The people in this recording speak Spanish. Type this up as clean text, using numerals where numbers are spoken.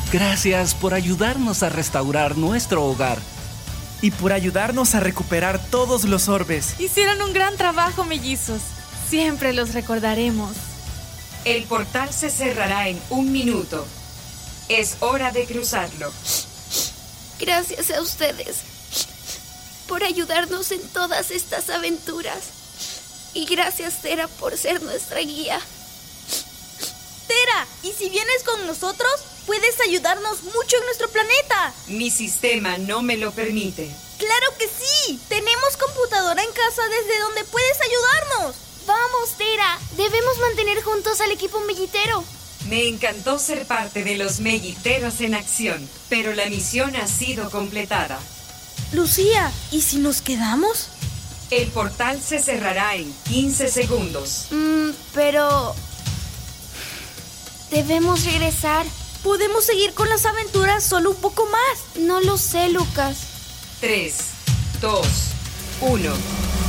Gracias por ayudarnos a restaurar nuestro hogar. Y por ayudarnos a recuperar todos los orbes. Hicieron un gran trabajo, mellizos. Siempre los recordaremos. El portal se cerrará en 1 minuto. Es hora de cruzarlo. Gracias a ustedes por ayudarnos en todas estas aventuras. Y gracias, Tera, por ser nuestra guía. Tera, ¿y si vienes con nosotros? Puedes ayudarnos mucho en nuestro planeta. Mi sistema no me lo permite. ¡Claro que sí! Tenemos computadora en casa desde donde puedes ayudarnos. Vamos, Tera. Debemos mantener juntos al equipo mellitero. Me encantó ser parte de los melliteros en acción, pero la misión ha sido completada. Lucía, ¿y si nos quedamos? El portal se cerrará en 15 segundos. Pero... debemos regresar. ¿Podemos seguir con las aventuras solo un poco más? No lo sé, Lucas. 3, 2, 1.